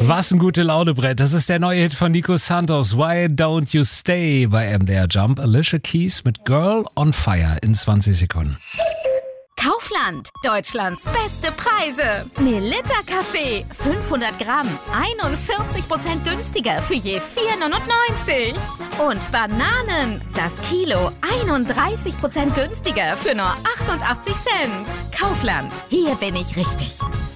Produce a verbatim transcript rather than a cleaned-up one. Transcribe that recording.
Was ein gute Launebrett. Das ist der neue Hit von Nico Santos. Why Don't You Stay bei M D R Jump. Alicia Keys mit Girl on Fire in zwanzig Sekunden. Kaufland, Deutschlands beste Preise. Melitta Kaffee, fünfhundert Gramm, einundvierzig Prozent günstiger für je vier neunundneunzig. Und Bananen, das Kilo, einunddreißig Prozent günstiger für nur achtundachtzig Cent. Kaufland, hier bin ich richtig.